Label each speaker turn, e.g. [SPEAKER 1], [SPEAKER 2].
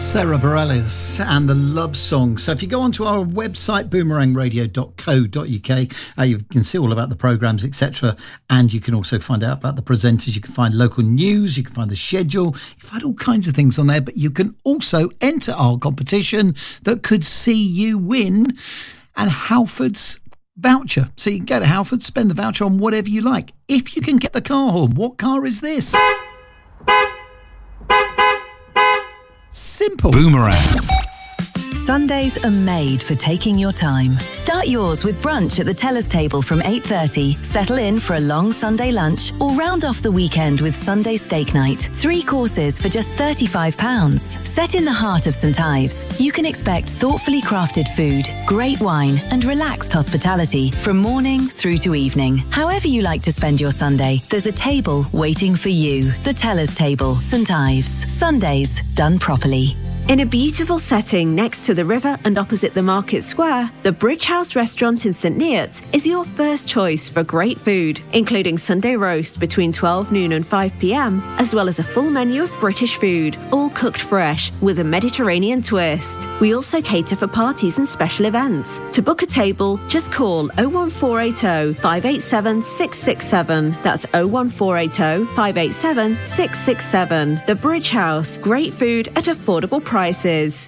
[SPEAKER 1] Sarah Bareilles and the Love Song. So if you go onto our website, boomerangradio.co.uk, you can see all about the programmes, etc. And you can also find out about the presenters. You can find local news. You can find the schedule. You can find all kinds of things on there. But you can also enter our competition that could see you win an Halfords voucher. So you can go to Halfords, spend the voucher on whatever you like. If you can get the car horn, what car is this? Simple.
[SPEAKER 2] Boomerang.
[SPEAKER 3] Sundays are made for taking your time. Start yours with brunch at the Teller's Table from 8:30. Settle in for a long Sunday lunch or round off the weekend with Sunday steak night. 3 courses for just £35. Set in the heart of St Ives, you can expect thoughtfully crafted food, great wine and relaxed hospitality from morning through to evening. However you like to spend your Sunday, there's a table waiting for you. The Teller's Table, St Ives. Sundays done properly.
[SPEAKER 4] In a beautiful setting next to the river and opposite the market square, the Bridge House restaurant in St Neots is your first choice for great food, including Sunday roast between 12 noon and 5 p.m, as well as a full menu of British food, all cooked fresh with a Mediterranean twist. We also cater for parties and special events. To book a table, just call 01480 587 667. That's 01480 587 667. The Bridge House, great food at affordable prices.